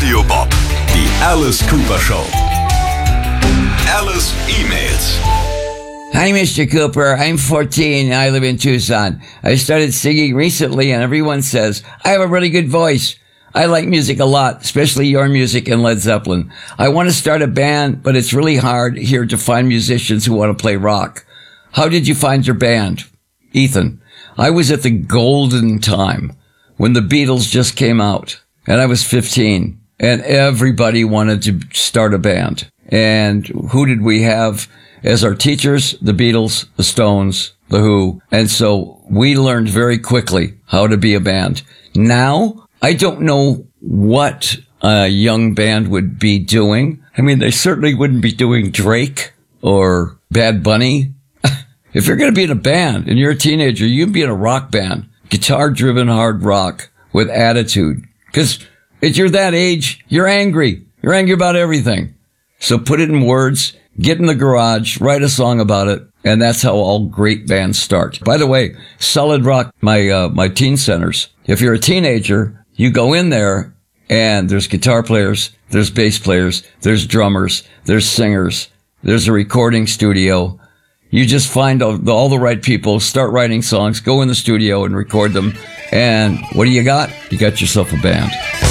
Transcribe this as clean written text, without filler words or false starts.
Radio Bob, die Alice Cooper Show. Alice emails. Hi, Mr. Cooper. I'm 14 and I live in Tucson. I started singing recently and everyone says I have a really good voice. I like music a lot, especially your music and Led Zeppelin. I want to start a band, but it's really hard here to find musicians who want to play rock. How did you find your band? Ethan, I was at the golden time when the Beatles just came out and I was 15 and everybody wanted to start a band. And who did we have as our teachers? The Beatles, the Stones, the Who. And so we learned very quickly how to be a band. Now, I don't know what a young band would be doing. I mean, they certainly wouldn't be doing Drake or Bad Bunny. If you're going to be in a band and you're a teenager, you can be in a rock band, guitar-driven hard rock with attitude. Because if you're that age, you're angry. You're angry about everything. So put it in words, get in the garage, write a song about it, and that's how all great bands start. By the way, Solid Rock, my teen centers, if you're a teenager, you go in there and there's guitar players, there's bass players, there's drummers, there's singers, there's a recording studio. You just find all the right people, start writing songs, go in the studio and record them. And what do you got? You got yourself a band.